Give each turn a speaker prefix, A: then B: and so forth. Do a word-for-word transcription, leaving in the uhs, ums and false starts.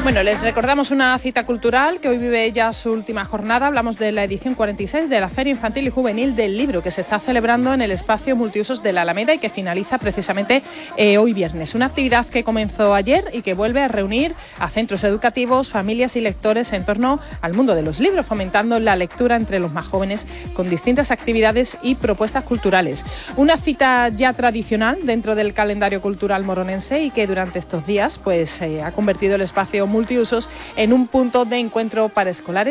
A: Bueno, les recordamos una cita cultural que hoy vive ya su última jornada. Hablamos de la edición cuarenta y seis de la Feria Infantil y Juvenil del Libro, que se está celebrando en el espacio multiusos de la Alameda y que finaliza precisamente eh, hoy viernes. Una actividad que comenzó ayer y que vuelve a reunir a centros educativos, familias y lectores en torno al mundo de los libros, fomentando la lectura entre los más jóvenes con distintas actividades y propuestas culturales. Una cita ya tradicional dentro del calendario cultural moronense y que durante estos días pues, eh, ha convertido el espacio multiusos en un punto de encuentro para escolares